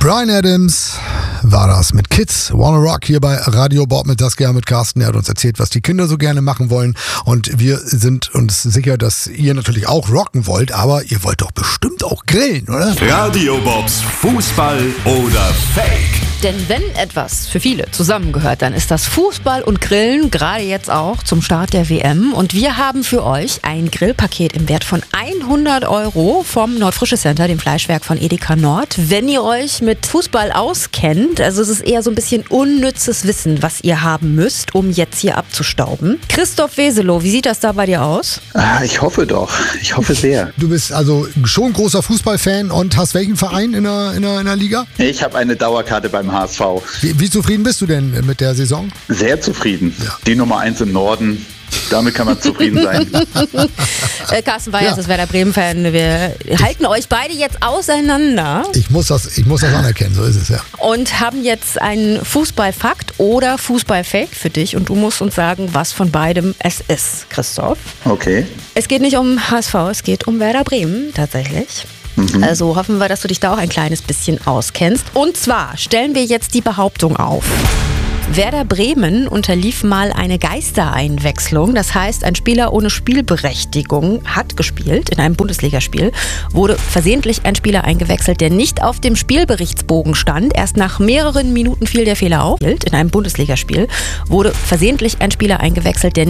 Bryan Adams war das mit Kids Wanna Rock hier bei Radio Bob mit Saskia, mit Carsten. Er hat uns erzählt, was die Kinder so gerne machen wollen. Und wir sind uns sicher, dass ihr natürlich auch rocken wollt, aber ihr wollt doch bestimmt auch grillen, oder? Radio Bobs Fußball oder Fake. Denn wenn etwas für viele zusammengehört, dann ist das Fußball und Grillen, gerade jetzt auch zum Start der WM. Und wir haben für euch ein Grillpaket im Wert von 100 € vom Nordfrische Center, dem Fleischwerk von Edeka Nord. Wenn ihr euch mit Fußball auskennt, also es ist eher so ein bisschen unnützes Wissen, was ihr haben müsst, um jetzt hier abzustauben. Christoph Weselow, wie sieht das da bei dir aus? Ich hoffe doch. Ich hoffe sehr. Du bist also schon großer Fußballfan und hast welchen Verein in der Liga? Ich habe eine Dauerkarte beim HSV. Wie zufrieden bist du denn mit der Saison? Sehr zufrieden. Ja. Die Nummer 1 im Norden. Damit kann man zufrieden sein. Carsten Weyers ist Werder Bremen-Fan. Wir halten euch beide jetzt auseinander. Ich muss das anerkennen, so ist es ja. Und haben jetzt einen Fußballfakt oder Fußballfake für dich. Und du musst uns sagen, was von beidem es ist, Christoph. Okay. Es geht nicht um HSV, es geht um Werder Bremen tatsächlich. Also hoffen wir, dass du dich da auch ein kleines bisschen auskennst. Und zwar stellen wir jetzt die Behauptung auf. Werder Bremen unterlief mal eine Geistereinwechslung. Das heißt, ein Spieler ohne Spielberechtigung hat gespielt in einem Bundesligaspiel, wurde versehentlich ein Spieler eingewechselt, der nicht auf dem Spielberichtsbogen stand. Erst nach mehreren Minuten fiel der Fehler auf. In einem Bundesligaspiel wurde versehentlich ein Spieler eingewechselt, der